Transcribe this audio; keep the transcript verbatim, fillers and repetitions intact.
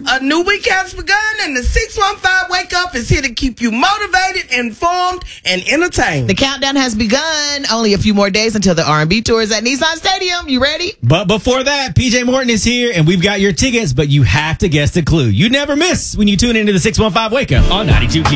A new week has begun, and the six one five Wake Up is here to keep you motivated, informed, and entertained. The countdown has begun. Only a few more days until the R and B tour is at Nissan Stadium. You ready? But before that, P J Morton is here, and we've got your tickets, but you have to guess the clue. You never miss when you tune into the six one five Wake Up on ninety-two Q.